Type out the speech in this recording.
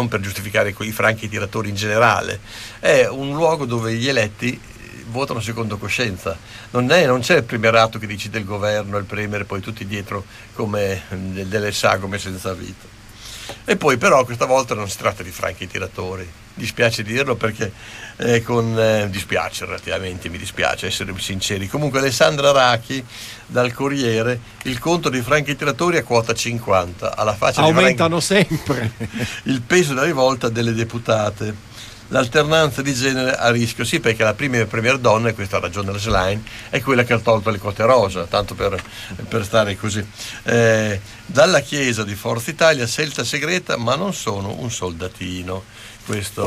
non per giustificare i franchi tiratori in generale, è un luogo dove gli eletti votano secondo coscienza. Non c'è il premierato che decide il governo, il premier, poi tutti dietro come delle sagome senza vita. E poi però questa volta non si tratta di franchi tiratori, dispiace dirlo perché dispiace relativamente, mi dispiace essere sinceri. Comunque Alessandra Rachi dal Corriere, il conto dei franchi tiratori a quota 50, alla faccia aumentano sempre. Il peso della rivolta delle deputate. L'alternanza di genere a rischio, sì, perché la prima premier donna, e questa ha ragione la Schlein, è quella che ha tolto le quote rosa, tanto per stare così. Dalla Chiesa di Forza Italia, scelta segreta, ma non sono un soldatino. Questo